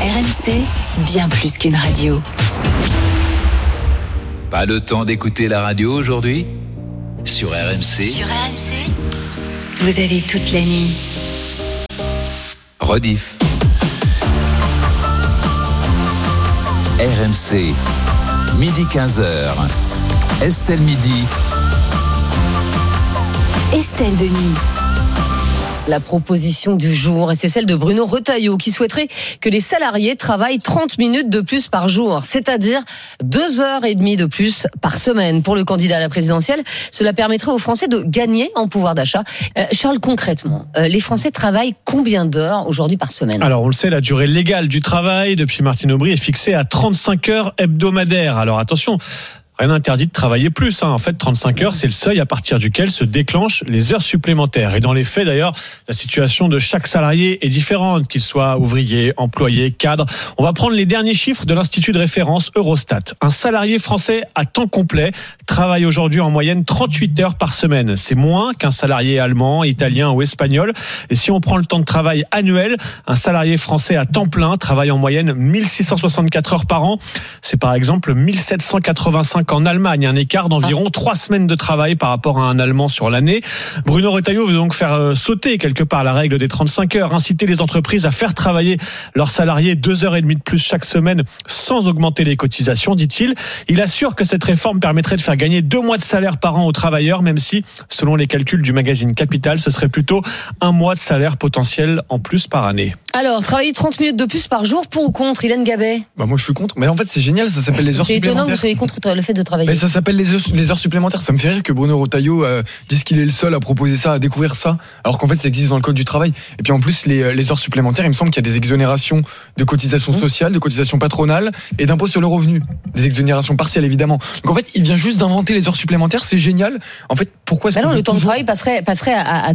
RMC, bien plus qu'une radio. Pas le temps d'écouter la radio aujourd'hui ? Sur RMC. Sur RMC, vous avez toute la nuit. Rediff. RMC, midi 15h. Estelle Midi. Estelle Denis. La proposition du jour, et c'est celle de Bruno Retailleau qui souhaiterait que les salariés travaillent 30 minutes de plus par jour, c'est-à-dire 2h30 de plus par semaine. Pour le candidat à la présidentielle, cela permettrait aux Français de gagner en pouvoir d'achat. Charles, concrètement, les Français travaillent combien d'heures aujourd'hui par semaine ? Alors on le sait, la durée légale du travail depuis Martine Aubry est fixée à 35 heures hebdomadaires. Alors attention, rien n'interdit de travailler plus. En fait, 35 heures, c'est le seuil à partir duquel se déclenchent les heures supplémentaires. Et dans les faits, d'ailleurs, la situation de chaque salarié est différente, qu'il soit ouvrier, employé, cadre. On va prendre les derniers chiffres de l'Institut de référence Eurostat. Un salarié français à temps complet travaille aujourd'hui en moyenne 38 heures par semaine. C'est moins qu'un salarié allemand, italien ou espagnol. Et si on prend le temps de travail annuel, un salarié français à temps plein travaille en moyenne 1664 heures par an. C'est par exemple 1785 en Allemagne, un écart d'environ 3 semaines de travail par rapport à un Allemand sur l'année. Bruno Retailleau veut donc faire sauter quelque part la règle des 35 heures, inciter les entreprises à faire travailler leurs salariés 2h30 de plus chaque semaine sans augmenter les cotisations, dit-il. Il assure que cette réforme permettrait de faire gagner 2 mois de salaire par an aux travailleurs, même si, selon les calculs du magazine Capital, ce serait plutôt 1 mois de salaire potentiel en plus par année. Alors, travailler 30 minutes de plus par jour, pour ou contre, Hélène Gabet ? Moi je suis contre, mais en fait c'est génial, ça s'appelle les heures C'est supplémentaires. étonnant que vous soyez contre le fait de travailler. Mais ça s'appelle les heures supplémentaires. Ça me fait rire que Bruno Retailleau dise qu'il est le seul à proposer ça, à découvrir ça, alors qu'en fait ça existe dans le code du travail. Et puis en plus les heures supplémentaires, il me semble qu'il y a des exonérations de cotisations sociales, de cotisations patronales et d'impôts sur le revenu. Des exonérations partielles évidemment. Donc en fait il vient juste d'inventer les heures supplémentaires, c'est génial. En fait pourquoi est-ce non, le temps de travail passerait à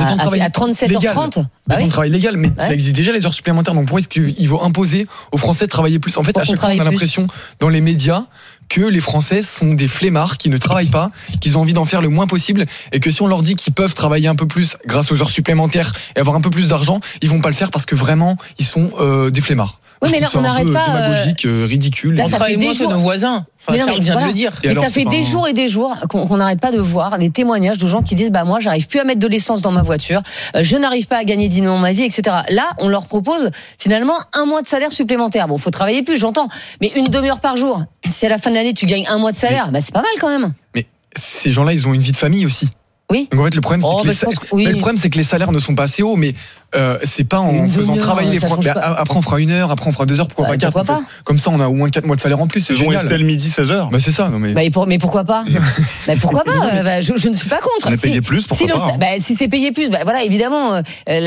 37h30. Le temps de travail légal, mais ça existe déjà les heures supplémentaires. Donc pourquoi est-ce qu'il faut imposer aux Français de travailler plus ? En fait, à chaque fois, on a l'impression dans les médias que les Français sont des flemmards qui ne travaillent pas, qu'ils ont envie d'en faire le moins possible, et que si on leur dit qu'ils peuvent travailler un peu plus grâce aux heures supplémentaires et avoir un peu plus d'argent, ils vont pas le faire parce que vraiment ils sont des flemmards. Oui, mais là, on n'arrête pas. Démagogique, ridicule. Là, On travaille moins que nos voisins. Charles vient de le dire. Mais ça fait des jours et des jours qu'on n'arrête pas de voir des témoignages de gens qui disent moi, j'arrive plus à mettre de l'essence dans ma voiture, je n'arrive pas à gagner dignement ma vie, etc. Là, on leur propose finalement 1 mois de salaire supplémentaire. Bon, faut travailler plus, j'entends, mais une demi-heure par jour. Si à la fin de l'année tu gagnes 1 mois de salaire, c'est pas mal quand même. Mais ces gens-là, ils ont une vie de famille aussi. Oui. Donc en fait, le problème, le problème, c'est que les salaires ne sont pas assez hauts, mais c'est pas en faisant travailler les Français. Après, on fera 1 heure, après, on fera 2 heures, pourquoi pas 4 pourquoi pas. Comme ça, on a au moins 4 mois de salaire en plus. C'est génial. Estelle midi 16h. C'est ça. Non, mais pourquoi pas. Pourquoi pas. Je ne suis pas contre. On est payé plus, pourquoi pas. Si c'est payé plus, voilà, évidemment,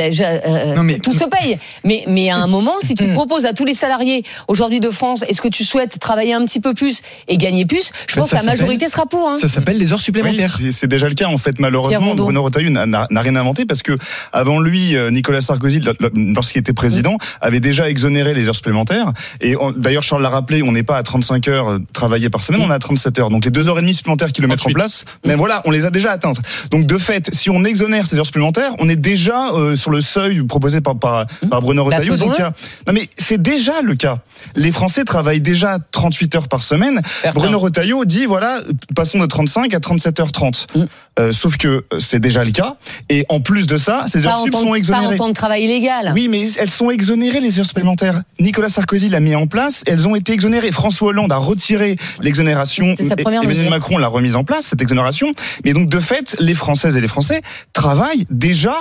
tout se paye. Mais à un moment, si tu te proposes à tous les salariés aujourd'hui de France, est-ce que tu souhaites travailler un petit peu plus et gagner plus ? Je pense que la majorité sera pour. Ça s'appelle les heures supplémentaires. Oui, c'est déjà le cas en fait. Malheureusement, Bruno Retailleau n'a rien inventé parce que avant lui, Nicolas Sarkozy, lorsqu'il était président, avait déjà exonéré les heures supplémentaires. Et d'ailleurs, Charles l'a rappelé, on n'est pas à 35 heures travaillées par semaine, on est à 37 heures. Donc les 2h30 supplémentaires qui le mettent en place, mais voilà, on les a déjà atteintes. Donc de fait, si on exonère ces heures supplémentaires, on est déjà sur le seuil proposé par Bruno Retailleau. Non mais c'est déjà le cas. Les Français travaillent déjà 38 heures par semaine. Bruno Retailleau dit voilà, passons de 35 à 37h30. Sauf que c'est déjà le cas. Et en plus de ça, ces heures sup sont exonérées. Pas en temps de travail illégal. Oui, mais elles sont exonérées, les heures supplémentaires. Nicolas Sarkozy l'a mis en place, elles ont été exonérées. François Hollande a retiré l'exonération. Emmanuel Macron l'a remise en place, cette exonération. Mais donc, de fait, les Françaises et les Français travaillent déjà,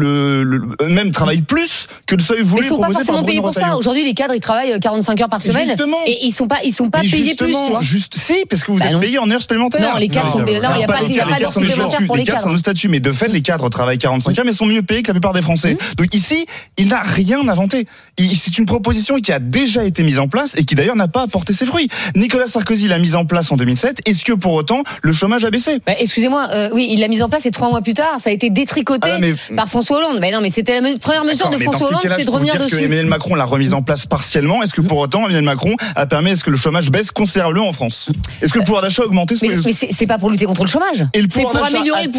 même travaillent plus que le seuil voulu. Ils sont pas forcément payés pour ça. Aujourd'hui, les cadres, ils travaillent 45 heures par semaine. Justement. Et ils sont pas payés plus, tu vois. Si, parce que vous êtes payés en heures supplémentaires. Non, les cadres sont payés. Non, il n'y a pas d'heures supplémentaires pour les cadres. C'est un autre statut, mais de fait, les cadres travaillent 45 heures, mais sont mieux payés que la plupart des Français. Donc ici, il n'a rien inventé. C'est une proposition qui a déjà été mise en place et qui d'ailleurs n'a pas apporté ses fruits. Nicolas Sarkozy l'a mise en place en 2007. Est-ce que pour autant, le chômage a baissé ? Excusez-moi, oui, il l'a mise en place et 3 mois plus tard, ça a été détricoté par François Hollande. Mais non, mais c'était la première mesure de François Hollande, c'était de revenir dessus. Emmanuel Macron l'a remise en place partiellement. Est-ce que pour autant, Emmanuel Macron a permis que le chômage baisse considérablement en France ? Est-ce que le pouvoir d'achat a augmenté ? Mais c'est pas pour lutter contre le chômage. C'est pour améliorer le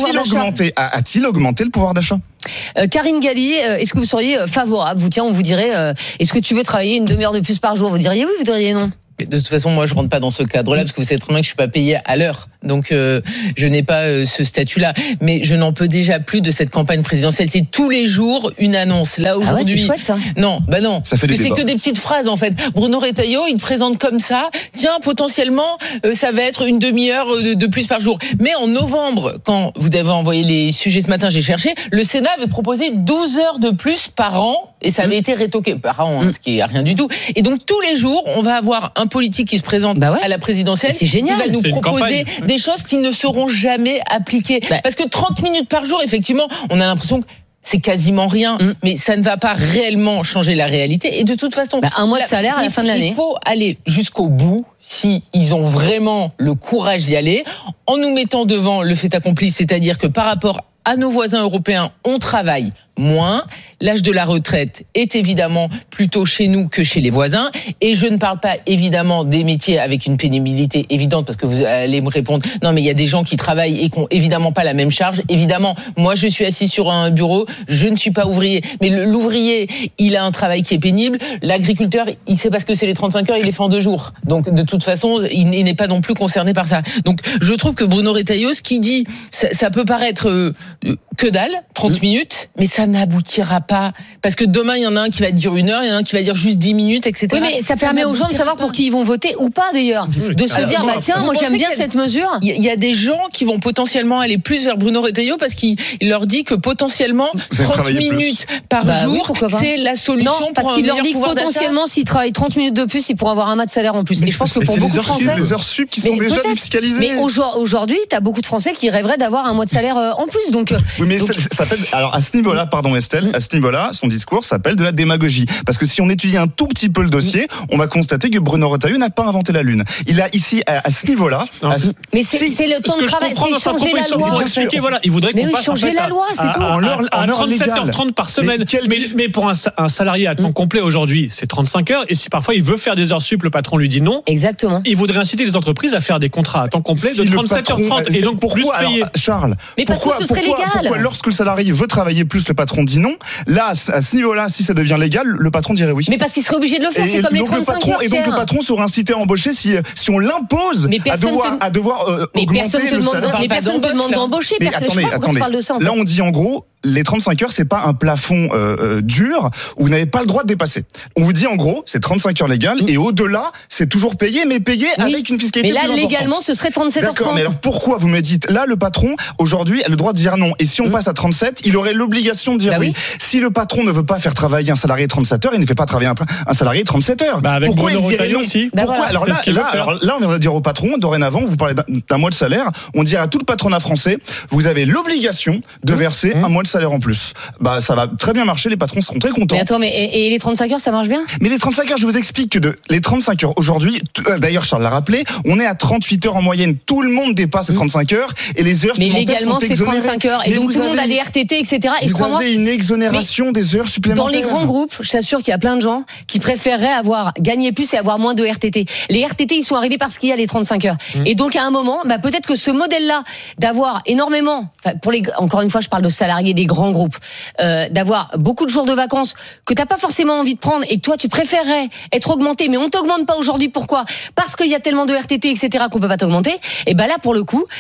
pouvoir d'achat. A-t-il augmenté le pouvoir d'achat? Karine Galli, est-ce que vous seriez favorable? On vous dirait, est-ce que tu veux travailler une demi-heure de plus par jour? Vous diriez oui, vous diriez non? De toute façon, moi, je rentre pas dans ce cadre-là parce que vous savez très bien que je suis pas payé à l'heure. Donc, je n'ai pas ce statut-là. Mais je n'en peux déjà plus de cette campagne présidentielle. C'est tous les jours une annonce. Là, aujourd'hui. C'est chouette, ça. Non, non. Ça fait des débats. C'est que des petites phrases, en fait. Bruno Retailleau, il présente comme ça. Tiens, potentiellement, ça va être une demi-heure de plus par jour. Mais en novembre, quand vous avez envoyé les sujets ce matin, j'ai cherché, le Sénat avait proposé 12 heures de plus par an. Et ça avait été rétoqué par an, ce qui est rien du tout. Et donc, tous les jours, on va avoir un politique qui se présente à la présidentielle. C'est génial. Qui va nous proposer des choses qui ne seront jamais appliquées. Parce que 30 minutes par jour, effectivement, on a l'impression que c'est quasiment rien, mais ça ne va pas réellement changer la réalité. Et de toute façon, un mois de salaire à la fin de l'année. Il faut aller jusqu'au bout si ils ont vraiment le courage d'y aller, en nous mettant devant le fait accompli, c'est-à-dire que par rapport à nos voisins européens, on travaille moins. L'âge de la retraite est évidemment plutôt chez nous que chez les voisins. Et je ne parle pas évidemment des métiers avec une pénibilité évidente, parce que vous allez me répondre, non mais il y a des gens qui travaillent et qui n'ont évidemment pas la même charge. Évidemment, moi je suis assis sur un bureau, je ne suis pas ouvrier. Mais l'ouvrier, il a un travail qui est pénible. L'agriculteur, il sait pas ce que c'est les 35 heures, il les fait en 2 jours. Donc de toute façon, il n'est pas non plus concerné par ça. Donc je trouve que Bruno Retailleau, ce qu'il dit, ça peut paraître que dalle, 30 minutes, mais ça n'aboutira pas. Parce que demain, il y en a un qui va dire 1 heure, il y en a un qui va dire juste 10 minutes, etc. Oui, mais ça permet aux gens de savoir pour qui ils vont voter ou pas, d'ailleurs. De se dire, tiens, moi j'aime bien cette mesure. Il y a des gens qui vont potentiellement aller plus vers Bruno Retailleau parce qu'il leur dit que potentiellement 30 minutes par jour, c'est la solution pour un meilleur pouvoir d'achat. Parce qu'il leur dit que potentiellement, s'ils travaillent 30 minutes de plus, ils pourront avoir un mois de salaire en plus. Et je pense que pour beaucoup de Français. Les heures sup qui sont déjà défiscalisées. Mais aujourd'hui, t'as beaucoup de Français qui rêveraient d'avoir un mois de salaire en plus. Donc, oui, mais ça s'appelle, alors à ce niveau-là, pardon Estelle, à ce niveau-là, son discours s'appelle de la démagogie. Parce que si on étudie un tout petit peu le dossier, on va constater que Bruno Retailleau n'a pas inventé la Lune. Il a ici, à ce niveau-là... Mais c'est le temps de travail, c'est changer la loi. Il voudrait qu'on passe changer la loi, c'est tout. À 37h30 par semaine. Mais pour un salarié à temps complet aujourd'hui, c'est 35 heures. Et si parfois il veut faire des heures sup, le patron lui dit non. Exactement. Il voudrait inciter les entreprises à faire des contrats à temps complet de 37h30 et donc plus payés. Charles, mais parce que ce serait légal. Pourquoi lorsque le salarié veut travailler plus, le patron dit non? Là, à ce niveau-là, si ça devient légal, le patron dirait oui. Mais parce qu'il serait obligé de le faire, c'est comme les 35 heures. Et donc le patron serait incité à embaucher si on l'impose à devoir augmenter le salaire. Mais personne ne te demande d'embaucher. Je sais pas pourquoi tu parles de ça. Là, on dit en gros, les 35 heures, c'est pas un plafond dur où vous n'avez pas le droit de dépasser. On vous dit en gros, c'est 35 heures légales et au-delà, c'est toujours payé, mais payé avec une fiscalité plus importante. Mais là, légalement, ce serait 37h30. D'accord, mais alors pourquoi vous me dites, là, le patron, aujourd'hui, a le droit de dire non. Et si on passe à 37, il aurait l'obligation de dire oui. Si le patron ne veut pas faire travailler un salarié 37 heures, il ne fait pas travailler un salarié 37 heures. Pourquoi il dirait non aussi. Pourquoi alors là, on vient de dire au patron, dorénavant, vous parlez d'un mois de salaire, on dirait à tout le patronat français, vous avez l'obligation de verser un mois de salaire en plus. Ça va très bien marcher, les patrons seront très contents. Mais attends, et les 35 heures, ça marche bien? Mais les 35 heures, je vous explique que les 35 heures aujourd'hui, d'ailleurs Charles l'a rappelé, on est à 38 heures en moyenne. Tout le monde dépasse les 35 heures et les heures supplémentaires sont exonérées. Mais légalement, c'est 35 heures. Et donc tout le monde a des RTT, etc. Et vous avez une exonération des heures supplémentaires. Dans les grands groupes, je t'assure qu'il y a plein de gens qui préféreraient gagner plus et avoir moins de RTT. Les RTT, ils sont arrivés parce qu'il y a les 35 heures. Et donc à un moment, peut-être que ce modèle-là, d'avoir énormément, encore une fois, je parle de salariés des grands groupes, d'avoir beaucoup de jours de vacances que t'as pas forcément envie de prendre et que toi tu préférerais être augmenté, mais on t'augmente pas aujourd'hui. Pourquoi? Parce qu'il y a tellement de RTT, etc. qu'on peut pas t'augmenter. Et là, pour le coup,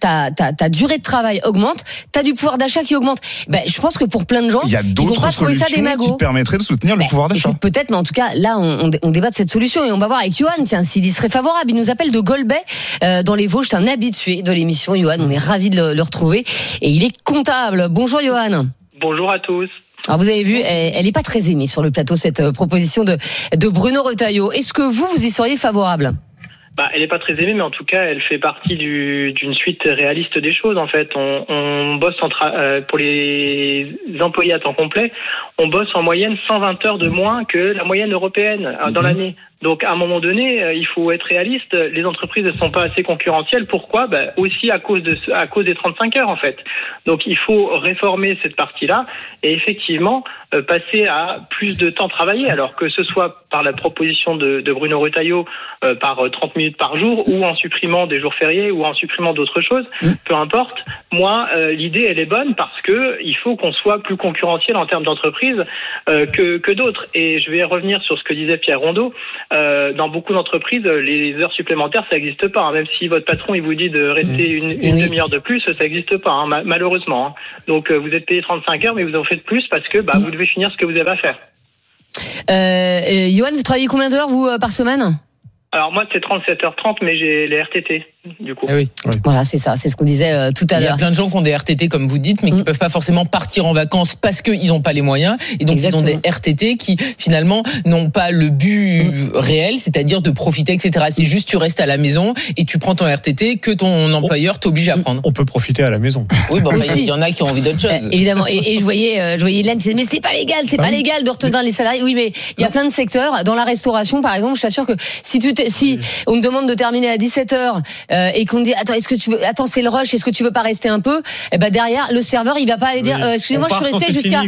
ta durée de travail augmente, t'as du pouvoir d'achat qui augmente. Je pense que pour plein de gens, il y a d'autres solutions qui permettraient de soutenir le pouvoir d'achat. Peut-être, mais en tout cas, là, on débat de cette solution et on va voir avec Johan, s'il y serait favorable. Il nous appelle de Golbet, dans les Vosges. C'est un habitué de l'émission, Johan. On est ravis de le retrouver. Et il est comptable. Bonjour, Johan. Bonjour à tous. Alors vous avez vu, elle n'est pas très aimée sur le plateau, cette proposition de Bruno Retailleau. Est-ce que vous y seriez favorable? Elle n'est pas très aimée, mais en tout cas, elle fait partie d'une suite réaliste des choses. En fait, on bosse pour les employés à temps complet, on bosse en moyenne 120 heures de moins que la moyenne européenne dans l'année. Donc, à un moment donné, il faut être réaliste. Les entreprises ne sont pas assez concurrentielles. Pourquoi ? Aussi à cause des 35 heures, en fait. Donc, il faut réformer cette partie-là et effectivement passer à plus de temps travaillé. Alors que ce soit par la proposition de Bruno Retailleau, par 30 minutes par jour, ou en supprimant des jours fériés, ou en supprimant d'autres choses, peu importe. Moi, l'idée, elle est bonne parce que il faut qu'on soit plus concurrentiel en termes d'entreprise que d'autres. Et je vais revenir sur ce que disait Pierre Rondeau. Dans beaucoup d'entreprises, les heures supplémentaires, ça n'existe pas. Même si votre patron, il vous dit de rester une demi-heure de plus, ça n'existe pas, malheureusement. Donc, vous êtes payé 35 heures, mais vous en faites plus parce que vous devez finir ce que vous avez à faire. Johan, vous travaillez combien d'heures, vous, par semaine ? Alors moi, c'est 37h30, mais j'ai les RTT, du coup. Ah oui. Voilà, c'est ça, c'est ce qu'on disait tout à l'heure. Il y a plein de gens qui ont des RTT, comme vous dites, mais qui peuvent pas forcément partir en vacances parce qu'ils n'ont pas les moyens. Et donc, ils ont des RTT qui, finalement, n'ont pas le but réel, c'est-à-dire de profiter, etc. C'est juste, tu restes à la maison et tu prends ton RTT que ton employeur t'oblige à prendre. On peut profiter à la maison. Oui, il y en a qui ont envie d'autre chose. Évidemment. Et je voyais Hélène qui disait, mais c'est pas légal, pas légal de retenir les salariés. Oui, mais il y a plein de secteurs. Dans la restauration, par exemple, je t'assure que si on te demande de terminer à 17h et qu'on dit attends, c'est le rush, est-ce que tu veux pas rester un peu, et derrière le serveur il va pas aller dire excusez-moi, je suis resté jusqu'à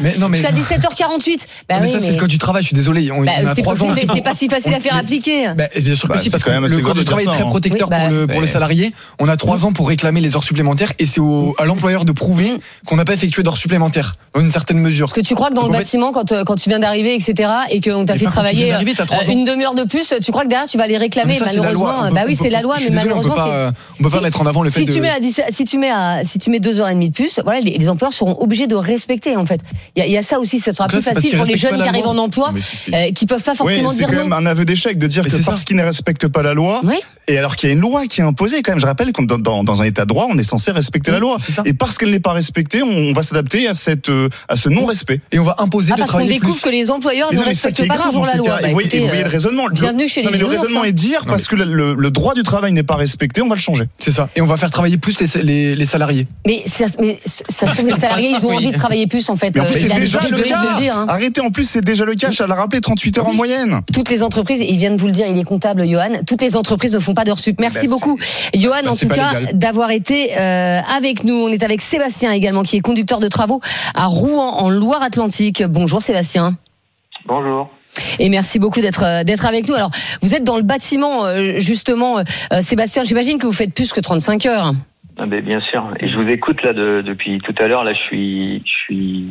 17h48. Mais ça c'est le code du travail, je suis désolé, on a 3 ans. Mais c'est pas si facile à faire appliquer. Bien sûr que si, parce que le code du travail est très protecteur pour le salarié. On a 3 ans pour réclamer les heures supplémentaires et c'est à l'employeur de prouver qu'on n'a pas effectué d'heures supplémentaires dans une certaine mesure. Est-ce que tu crois que dans le bâtiment, quand tu viens d'arriver, etc., et qu'on t'a fait travailler une demi-heure de plus, tu crois que derrière tu vas les réclamer? Malheureusement, c'est la loi, mais malheureusement, on peut pas mettre en avant le fait si tu mets 2h30 de plus, voilà, les employeurs seront obligés de respecter, en fait. Il y a ça aussi, ça sera plus facile pour les jeunes qui arrivent en emploi, qui peuvent pas forcément dire non. C'est quand même un aveu d'échec de dire que parce qu'ils ne respectent pas la loi, et alors qu'il y a une loi qui est imposée, quand même, je rappelle que dans un état de droit, on est censé respecter la loi. Et parce qu'elle n'est pas respectée, on va s'adapter à ce non-respect. Et on va imposer de travailler plus. Parce qu'on découvre que les employeurs ne respectent pas toujours la loi. Vous voyez le raisonnement. Bienvenue chez les bisounours. Le raisonnement est de dire, parce que le droit du travail n'est pas respecté, on va le changer. C'est ça. Et on va faire travailler plus les salariés. Mais ça les salariés, ils ont envie de travailler plus, en fait. Mais en plus, c'est déjà le cas. Arrêtez, en plus, c'est déjà le cas. Je l'ai rappelé, 38 heures en moyenne. Toutes les entreprises, ils viennent de vous le dire, il est comptable, Johan. Toutes les entreprises ne font pas d'heures sup. Merci beaucoup, Johan, en tout cas, d'avoir été avec nous. On est avec Sébastien également, qui est conducteur de travaux à Rouen, en Loire-Atlantique. Bonjour, Sébastien. Bonjour. Et merci beaucoup d'être avec nous. Alors, vous êtes dans le bâtiment, justement, Sébastien. J'imagine que vous faites plus que 35 heures. Ah ben, bien sûr. Et je vous écoute là depuis tout à l'heure. Là, je suis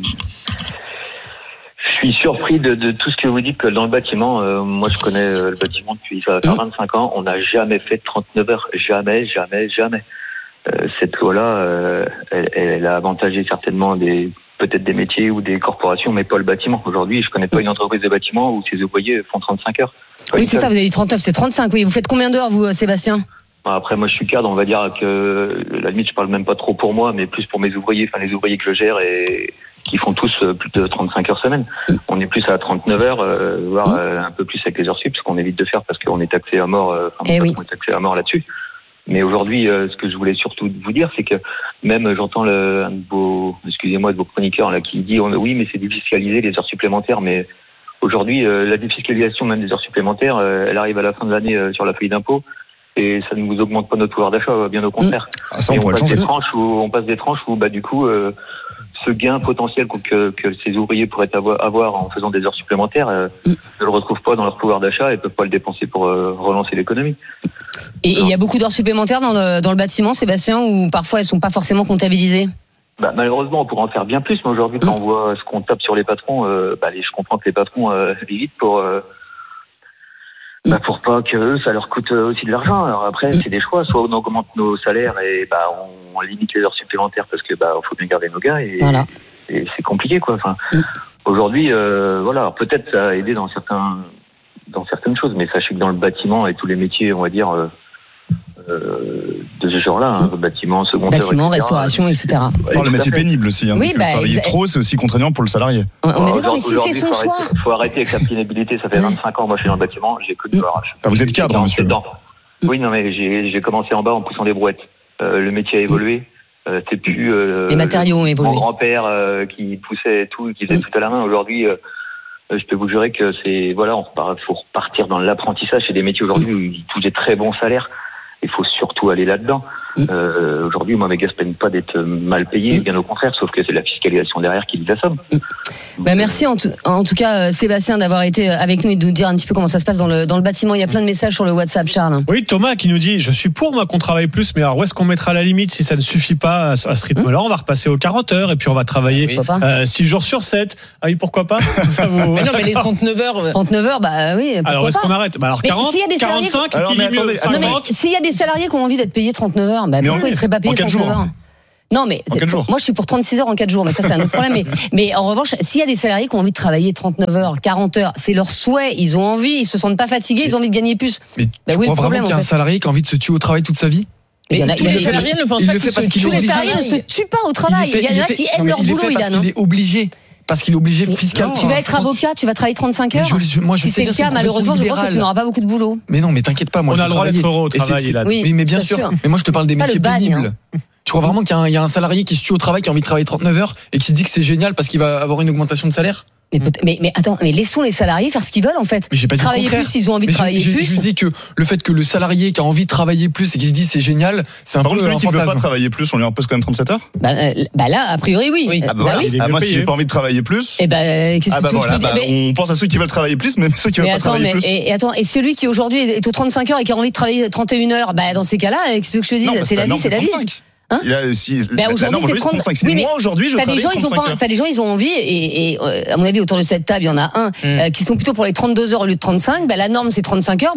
surpris de tout ce que vous dites, que dans le bâtiment, moi je connais le bâtiment depuis ça va faire 25 ans, on n'a jamais fait 39 heures. Jamais. Cette loi-là, elle a avantagé certainement peut-être des métiers ou des corporations, mais pas le bâtiment. Aujourd'hui, je connais pas une entreprise de bâtiment où ses ouvriers font 35 heures. Oui, c'est ça, vous avez dit 39, c'est 35. Oui, vous faites combien d'heures, vous, Sébastien? Après, moi, je suis cadre, on va dire que, à la limite, je parle même pas trop pour moi, mais plus pour mes ouvriers, les ouvriers que je gère et qui font tous plus de 35 heures semaine. On est plus à 39 heures, voire un peu plus avec les heures sup, ce qu'on évite de faire parce qu'on est taxé à mort, on est taxé à mort là-dessus. Mais aujourd'hui, ce que je voulais surtout vous dire, c'est que même j'entends un de vos chroniqueurs là qui dit oui, mais c'est défiscaliser les heures supplémentaires. Mais aujourd'hui, la défiscalisation même des heures supplémentaires, elle arrive à la fin de l'année sur la feuille d'impôt. Et ça ne vous augmente pas notre pouvoir d'achat, bien au contraire. Ça, on passe des tranches où du coup, ce gain potentiel que ces ouvriers pourraient avoir en faisant des heures supplémentaires ne le retrouvent pas dans leur pouvoir d'achat et ne peuvent pas le dépenser pour relancer l'économie. Et il y a beaucoup d'heures supplémentaires dans le bâtiment, Sébastien, ou parfois elles ne sont pas forcément comptabilisées? Malheureusement, on pourrait en faire bien plus, mais aujourd'hui, quand on voit ce qu'on tape sur les patrons, je comprends que les patrons vivent vite pour pas que eux, ça leur coûte aussi de l'argent. Alors après, c'est des choix. Soit on augmente nos salaires et on limite les heures supplémentaires parce que faut bien garder nos gars et c'est compliqué quoi. Enfin, aujourd'hui, alors peut-être ça a aidé dans certaines choses, mais sachez que dans le bâtiment et tous les métiers, on va dire de ce genre-là, bâtiment, secondaire, bâtiment, restauration, etc. Le métier pénible aussi. Travailler trop, c'est aussi contraignant pour le salarié. On est d'accord, mais si c'est son choix. Il faut arrêter avec la pénibilité. Ça fait 25 ans, moi je suis dans le bâtiment, j'ai connu. Vous êtes cadre, monsieur. Oui, non, mais j'ai commencé en bas en poussant des brouettes. Le métier a évolué. C'est plus les matériaux ont évolué. Mon grand-père qui poussait tout, qui faisait tout à la main. Aujourd'hui, je peux vous jurer que faut repartir dans l'apprentissage. C'est des métiers aujourd'hui où ils touchent des très bons salaires. Il faut surtout aller là-dedans. Aujourd'hui, moi, mes gars ne se plaignent pas d'être mal payés, bien au contraire, sauf que c'est la fiscalisation derrière qui les assomme. Merci en tout cas, Sébastien, d'avoir été avec nous et de nous dire un petit peu comment ça se passe dans le bâtiment. Il y a plein de messages sur le WhatsApp, Charles. Oui, Thomas qui nous dit, je suis pour moi qu'on travaille plus, mais alors où est-ce qu'on mettra la limite si ça ne suffit pas à ce rythme-là? On va repasser aux 40 heures et puis on va travailler 6 jours sur 7. Ah oui, pourquoi pas? Mais non, mais les 39 heures. 39 heures, bah oui. Alors est-ce qu'on arrête? Alors 40, 45, s'il y a des salariés qui ont envie d'être payés 39 heures, pourquoi ils ne seraient pas payés 39 heures? Non, mais moi je suis pour 36 heures en 4 jours, mais ça c'est un autre problème. Mais en revanche, s'il y a des salariés qui ont envie de travailler 39 heures, 40 heures, c'est leur souhait, ils ont envie, ils se sentent pas fatigués, ils ont envie de gagner plus. Mais tu crois vraiment qu'il y a un salarié qui a envie de se tuer au travail toute sa vie? Mais tous les salariés ne pensent pas que tous les salariés ne se tuent pas au travail. Il y en a qui aiment leur boulot, Ilan. Il est obligé. Parce qu'il est obligé fiscalement. Tu vas être avocat, tu vas travailler 35 heures. Si c'est le cas, malheureusement, je pense que tu n'auras pas beaucoup de boulot. Mais non, mais t'inquiète pas, moi on a le droit d'être heureux au travail. Oui, mais bien sûr. Mais moi, je te parle des métiers pénibles. Tu crois vraiment qu'il y a un salarié qui se tue au travail, qui a envie de travailler 39 heures et qui se dit que c'est génial parce qu'il va avoir une augmentation de salaire? Mais attends, mais laissons les salariés faire ce qu'ils veulent en fait. Mais j'ai pas dit travailler plus, ils ont envie de travailler plus. Je dis que le fait que le salarié qui a envie de travailler plus et qui se dit c'est génial, c'est un peu un celui qui ne veut fantasme. pas travailler plus, on lui impose quand même 37 heures. Bah là, a priori oui. Moi, si j'ai pas envie de travailler plus. Qu'est-ce que tu veux dire? On pense à ceux qui veulent travailler plus, mais ceux qui veulent pas travailler plus. Et celui qui aujourd'hui est aux 35 heures et qui a envie de travailler 31 heures, dans ces cas-là, qu'est-ce que je te dis? C'est la vie, c'est la vie. Aujourd'hui, c'est 35. C'est moi aujourd'hui, je travaille 35 heures. T'as des gens, ils ont envie, et à mon avis, autour de cette table, il y en a un qui sont plutôt pour les 32 heures au lieu de 35. La norme, c'est 35 heures.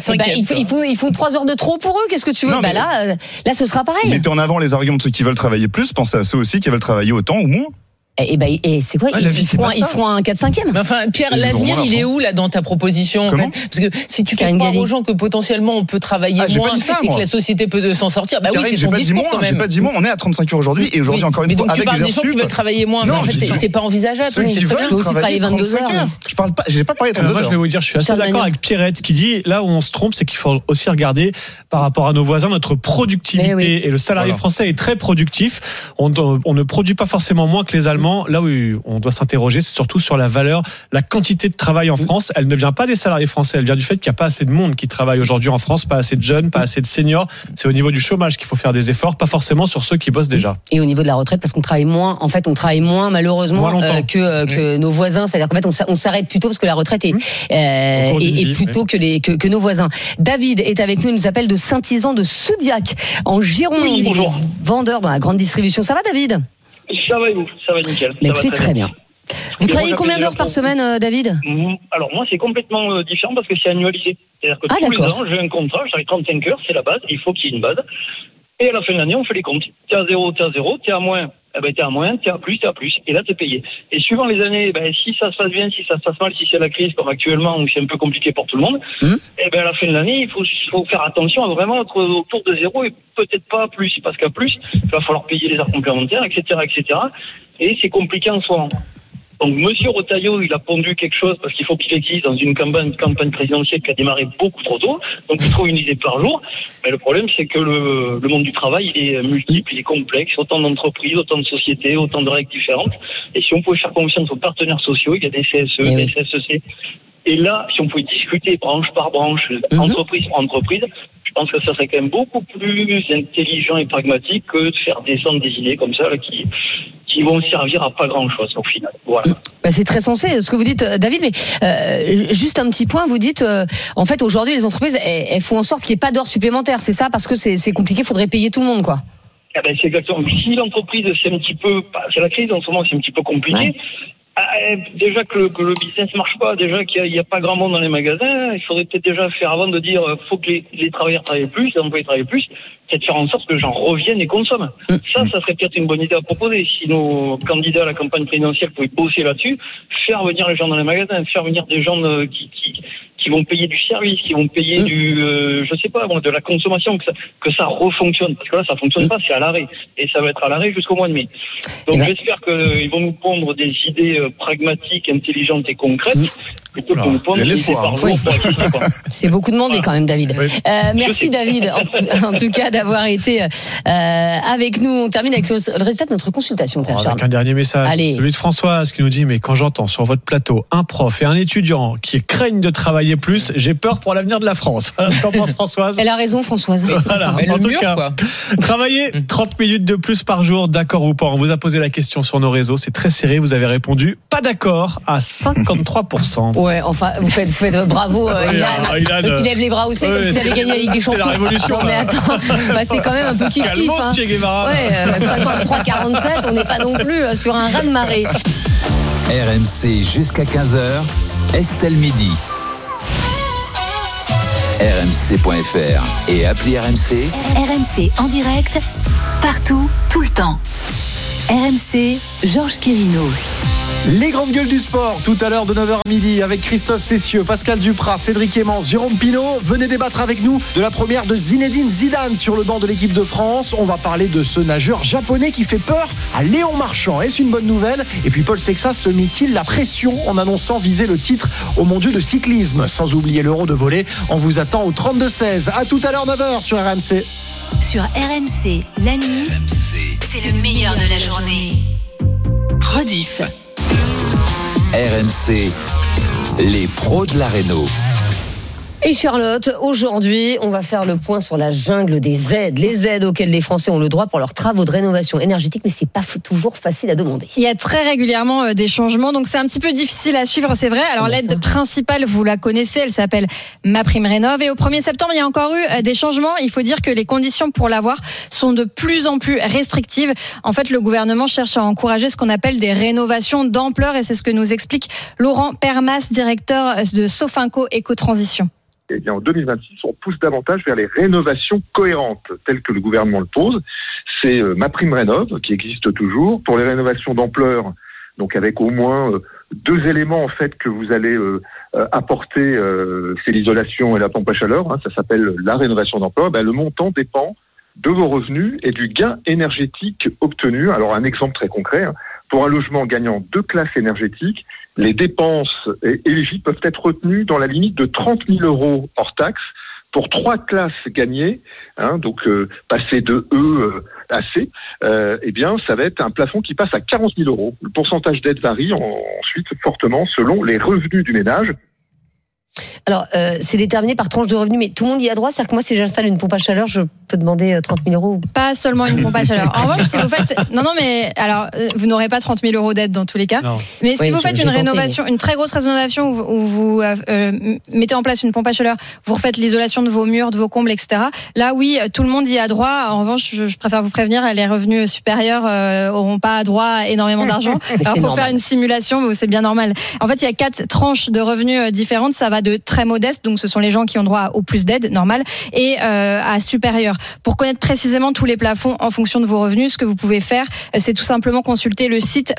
Il faut 3 heures de trop pour eux. Qu'est-ce que tu veux? Là, ce sera pareil. Mettez en avant les arguments de ceux qui veulent travailler plus. Pensez à ceux aussi qui veulent travailler autant ou moins. Et c'est quoi? Ils feront un 4/5e. Mais enfin, Pierre, l'avenir, il est où, là, dans ta proposition, en fait? Parce que si tu fais croire aux gens que potentiellement on peut travailler moins et que la société peut s'en sortir, oui, c'est ton discours quand même. J'ai pas dit moins, on est à 35 heures aujourd'hui, et aujourd'hui, encore une fois, avec les heures sup. Mais donc, tu parles des gens qui veulent travailler moins. Non, en fait, c'est pas envisageable. Ceux qui veulent travailler 22 heures. Je parle pas, j'ai pas parlé de 32 heures. Moi, je vais vous dire, je suis assez d'accord avec Pierrette qui dit, là où on se trompe, c'est qu'il faut aussi regarder par rapport à nos voisins, notre productivité. Et le salarié français est très productif. On ne produit pas forcément moins que les Allemands. Là où on doit s'interroger, c'est surtout sur la valeur, la quantité de travail en France. Elle ne vient pas des salariés français, elle vient du fait qu'il n'y a pas assez de monde qui travaille aujourd'hui en France, pas assez de jeunes, pas assez de seniors. C'est au niveau du chômage qu'il faut faire des efforts, pas forcément sur ceux qui bossent déjà. Et au niveau de la retraite, parce qu'on travaille moins, en fait, on travaille moins malheureusement que nos voisins. C'est-à-dire qu'en fait, on s'arrête plus tôt parce que la retraite est plus tôt que nos voisins. David est avec nous, il nous appelle de Saint-Isan de Soudiac, en Gironde. Il est vendeur dans la grande distribution. Ça va, David? Ça va et vous? Ça va nickel. Mais écoutez, très bien. Vous travaillez combien d'heures par semaine, David? Alors moi, c'est complètement différent parce que c'est annualisé. C'est-à-dire que tous les ans, j'ai un contrat, j'arrive 35 heures, c'est la base, il faut qu'il y ait une base. Et à la fin de l'année, on fait les comptes. T'es à 0, t'es à 0, t'es à moins, t'es à moins, t'es à plus, t'es à plus. Et là, t'es payé. Et suivant les années, si ça se passe bien, si ça se passe mal, si c'est la crise comme actuellement, où c'est un peu compliqué pour tout le monde, à la fin de l'année, il faut faire attention à vraiment être autour de 0 et peut-être pas plus. Parce qu'à plus, il va falloir payer les heures complémentaires, etc., etc. Et c'est compliqué en ce moment. Donc, Monsieur Retailleau, il a pondu quelque chose parce qu'il faut qu'il existe dans une campagne présidentielle qui a démarré beaucoup trop tôt. Donc, il trouve une idée par jour. Mais le problème, c'est que le monde du travail, il est multiple, il est complexe. Autant d'entreprises, autant de sociétés, autant de règles différentes. Et si on pouvait faire confiance aux partenaires sociaux, il y a des CSE, des CSEC. Et là, si on pouvait discuter branche par branche, entreprise par entreprise, je pense que ça serait quand même beaucoup plus intelligent et pragmatique que de faire descendre des idées comme ça, là, qui vont servir à pas grand-chose au final. Voilà. C'est très sensé ce que vous dites, David, mais juste un petit point, vous dites, en fait, aujourd'hui, les entreprises, elles font en sorte qu'il n'y ait pas d'heures supplémentaires, c'est ça? Parce que c'est compliqué, il faudrait payer tout le monde, quoi. C'est exactement. Si l'entreprise, c'est la crise en ce moment, c'est un petit peu compliqué. Déjà que le business marche pas, déjà qu'il y a pas grand monde dans les magasins, il faudrait peut-être déjà faire avant de dire faut que les travailleurs travaillent plus, les employés travaillent plus, peut-être faire en sorte que les gens reviennent et consomment. Ça serait peut-être une bonne idée à proposer. Si nos candidats à la campagne présidentielle pouvaient bosser là-dessus, faire venir les gens dans les magasins, faire venir des gens qui qui vont payer du service, qui vont payer je sais pas, de la consommation, que ça refonctionne. Parce que là, ça fonctionne pas, c'est à l'arrêt. Et ça va être à l'arrêt jusqu'au mois de mai. Donc j'espère qu'ils vont nous pondre des idées pragmatiques, intelligentes et concrètes. Plutôt que nous pondre des idées par jour. C'est beaucoup demandé quand même, David. Merci David, en tout cas, d'avoir été avec nous. On termine avec le résultat de notre consultation. Avec un dernier message, celui de Françoise qui nous dit: mais quand j'entends sur votre plateau un prof et un étudiant qui craignent de travailler plus, j'ai peur pour l'avenir de la France. Qu'en pense Françoise? Elle a raison, Françoise. Voilà. En tout cas, travailler 30 minutes de plus par jour, d'accord ou pas? On vous a posé la question sur nos réseaux, c'est très serré, vous avez répondu pas d'accord à 53%. Ouais, enfin, vous faites bravo, Ilan. Qui lève les bras aussi, comme si vous avez gagné la Ligue des Champions. C'est la révolution. Non, mais attends, c'est quand même un peu kiff-kiff. Che Guevara. Ouais, 53-47, on n'est pas non plus sur un raz-de-marée. RMC jusqu'à 15h, Estelle Midi. RMC.fr et appli RMC. RMC en direct, partout, tout le temps. RMC, Georges Quirino. Les grandes gueules du sport, tout à l'heure de 9h à midi, avec Christophe Cessieux, Pascal Duprat, Cédric Emmens, Jérôme Pinault. Venez débattre avec nous de la première de Zinedine Zidane sur le banc de l'équipe de France. On va parler de ce nageur japonais qui fait peur à Léon Marchand. Est-ce une bonne nouvelle? Et puis Paul Sexas se mit-il la pression en annonçant viser le titre au mondiaux de cyclisme? Sans oublier l'Euro de volley, on vous attend au 32-16. À tout à l'heure 9h sur RMC. Sur RMC, la nuit, c'est le meilleur de la journée. Rediff. RMC, les pros de la réno. Et Charlotte, aujourd'hui, on va faire le point sur la jungle des aides. Les aides auxquelles les Français ont le droit pour leurs travaux de rénovation énergétique, mais c'est pas toujours facile à demander. Il y a très régulièrement des changements, donc c'est un petit peu difficile à suivre, c'est vrai. Alors l'aide principale, vous la connaissez, elle s'appelle MaPrimeRénov'. Et au 1er septembre, il y a encore eu des changements. Il faut dire que les conditions pour l'avoir sont de plus en plus restrictives. En fait, le gouvernement cherche à encourager ce qu'on appelle des rénovations d'ampleur, et c'est ce que nous explique Laurent Permas, directeur de Sofinco Éco-Transition. Eh bien, en 2026, on pousse davantage vers les rénovations cohérentes, telles que le gouvernement le pose. C'est MaPrimeRénov', qui existe toujours, pour les rénovations d'ampleur, donc avec au moins 2 éléments en fait que vous allez apporter, c'est l'isolation et la pompe à chaleur, ça s'appelle la rénovation d'ampleur. Le montant dépend de vos revenus et du gain énergétique obtenu. Alors un exemple très concret, pour un logement gagnant 2 classes énergétiques, les dépenses éligibles peuvent être retenues dans la limite de 30 000 € hors taxe. Pour 3 classes gagnées, donc passer de E à C, eh bien ça va être un plafond qui passe à 40 000 €. Le pourcentage d'aide varie ensuite fortement selon les revenus du ménage. Alors, c'est déterminé par tranche de revenus, mais tout le monde y a droit. C'est-à-dire que moi, si j'installe une pompe à chaleur, je peux demander 30 000 €. Pas seulement une pompe à chaleur. En revanche, si vous faites, non, mais alors, vous n'aurez pas 30 000 € d'aide dans tous les cas. Non. Mais si vous faites une rénovation, une très grosse rénovation où vous mettez en place une pompe à chaleur, vous refaites l'isolation de vos murs, de vos combles, etc. Là, oui, tout le monde y a droit. En revanche, je préfère vous prévenir, les revenus supérieurs auront pas droit à énormément d'argent. Alors, faut faire une simulation, c'est bien normal. En fait, il y a 4 tranches de revenus différentes. Ça va de très modeste, donc ce sont les gens qui ont droit au plus d'aide, normal, et à supérieur. Pour connaître précisément tous les plafonds en fonction de vos revenus, ce que vous pouvez faire, c'est tout simplement consulter le site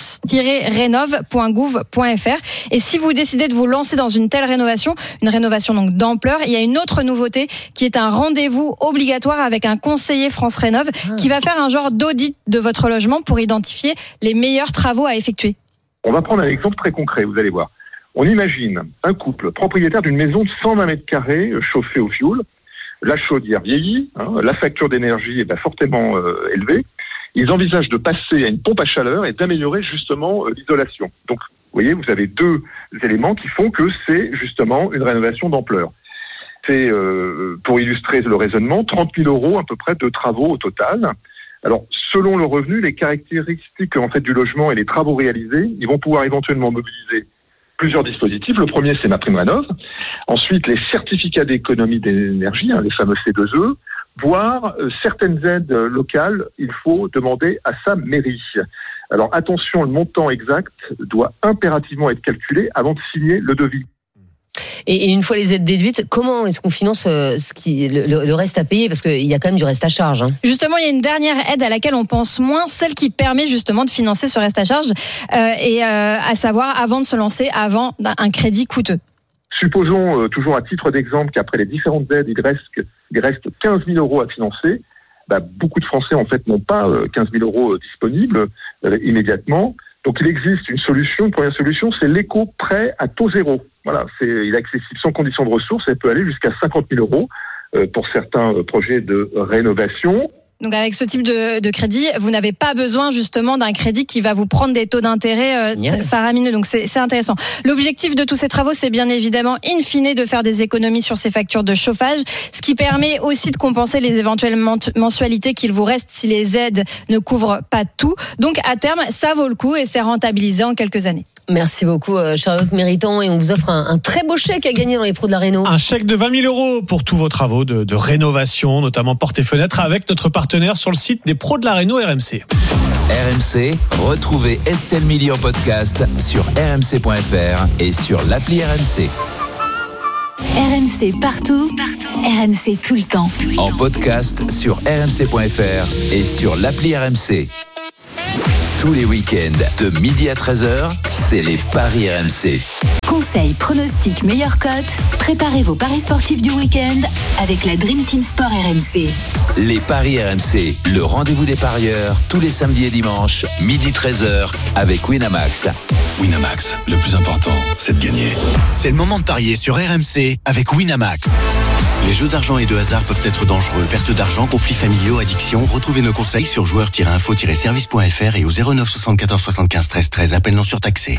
france-rénov.gouv.fr. Et si vous décidez de vous lancer dans une telle rénovation, une rénovation donc d'ampleur, il y a une autre nouveauté qui est un rendez-vous obligatoire avec un conseiller France Rénov' qui va faire un genre d'audit de votre logement pour identifier les meilleurs travaux à effectuer. On va prendre un exemple très concret, vous allez voir. On imagine un couple propriétaire d'une maison de 120 mètres carrés chauffée au fioul. La chaudière vieillit, la facture d'énergie est fortement élevée. Ils envisagent de passer à une pompe à chaleur et d'améliorer justement l'isolation. Donc, vous voyez, vous avez 2 éléments qui font que c'est justement une rénovation d'ampleur. C'est, pour illustrer le raisonnement, 30 000 € à peu près de travaux au total. Alors, selon le revenu, les caractéristiques en fait du logement et les travaux réalisés, ils vont pouvoir éventuellement mobiliser plusieurs dispositifs. Le premier, c'est MaPrimeRénov'. Ensuite, les certificats d'économie d'énergie, les fameux C2E, voire certaines aides locales, il faut demander à sa mairie. Alors attention, le montant exact doit impérativement être calculé avant de signer le devis. Et une fois les aides déduites, comment est-ce qu'on finance le reste à payer? Parce qu'il y a quand même du reste à charge. Justement, il y a une dernière aide à laquelle on pense moins, celle qui permet justement de financer ce reste à charge, à savoir avant de se lancer, avant un crédit coûteux. Supposons, toujours à titre d'exemple, qu'après les différentes aides, il reste 15 000 euros à financer. Beaucoup de Français, en fait, n'ont pas 15 000 euros disponibles immédiatement. Donc, il existe une solution. Une première solution, c'est l'éco-prêt à taux zéro. Voilà, il est accessible sans condition de ressources. Elle peut aller jusqu'à 50 000 euros pour certains projets de rénovation. Donc avec ce type de crédit, vous n'avez pas besoin justement d'un crédit qui va vous prendre des taux d'intérêt faramineux. Donc c'est intéressant. L'objectif de tous ces travaux, c'est bien évidemment in fine de faire des économies sur ces factures de chauffage, ce qui permet aussi de compenser les éventuelles mensualités qu'il vous reste si les aides ne couvrent pas tout. Donc à terme, ça vaut le coup et c'est rentabilisé en quelques années. Merci beaucoup Charlotte Méritant, et on vous offre un très beau chèque à gagner dans les pros de la réno. Un chèque de 20 000 euros pour tous vos travaux de rénovation, notamment portes et fenêtres, avec notre partenaire sur le site des pros de la réno RMC. RMC, retrouvez Estelle Midi en podcast sur rmc.fr et sur l'appli RMC. RMC partout, RMC tout le temps. En podcast sur rmc.fr et sur l'appli RMC. Tous les week-ends, de midi à 13h, c'est les paris RMC. Conseils, pronostics, meilleures cotes. Préparez vos paris sportifs du week-end avec la Dream Team Sport RMC. Les paris RMC, le rendez-vous des parieurs, tous les samedis et dimanches, midi 13h, avec Winamax. Winamax, le plus important, c'est de gagner. C'est le moment de parier sur RMC avec Winamax. Les jeux d'argent et de hasard peuvent être dangereux. Perte d'argent, conflits familiaux, addiction. Retrouvez nos conseils sur joueurs-info-service.fr et au 09 74 75 13 13. Appel non surtaxé.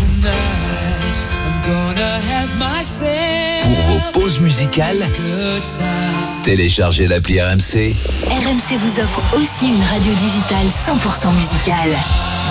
Pour vos pauses musicales, téléchargez l'appli RMC. RMC vous offre aussi une radio digitale 100% musicale.